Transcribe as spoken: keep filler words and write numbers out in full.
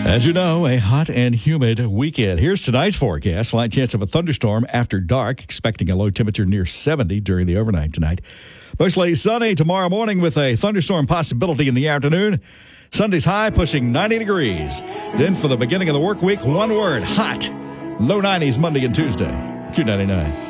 As you know, a hot and humid weekend. Here's tonight's forecast. Slight chance of a thunderstorm after dark. Expecting a low temperature near seventy during the overnight tonight. Mostly sunny tomorrow morning with a thunderstorm possibility in the afternoon. Sunday's high pushing ninety degrees. Then for the beginning of the work week, one word, hot. Low nineties Monday and Tuesday. Q ninety-nine.